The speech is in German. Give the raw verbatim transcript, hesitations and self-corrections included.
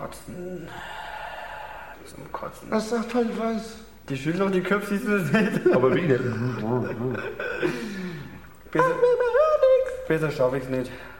Kotzen. Zum Kotzen. Was sagt halt was? Die Schüler und die Köpfe siehst du das nicht. Aber wie denn? Besser, besser schaffe ich es nicht.